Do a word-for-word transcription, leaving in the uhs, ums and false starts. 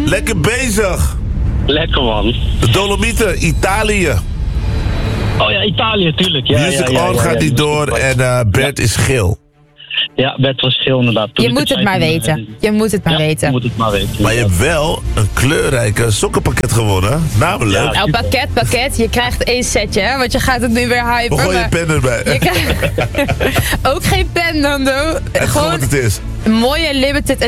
Lekker bezig. Lekker, man. De Dolomieten, Italië. Oh ja, Italië, tuurlijk. Ja, Music ja, ja, On ja, gaat ja, niet ja. door en uh, Bert Ja. is geel. Ja, Bert was geel inderdaad. Toen Je ik moet het zei, maar toen, weten. eh, Je moet het maar ja, je weten. moet het maar weten. Maar je hebt wel een kleurrijke sokkenpakket gewonnen. Namelijk, Ja. Nou, pakket, pakket. Je krijgt één setje, hè? Want je gaat het nu weer hypen. gooi je maar pen erbij. je krijgt ook geen pen, Nando. En gewoon wat het is. Een mooie limited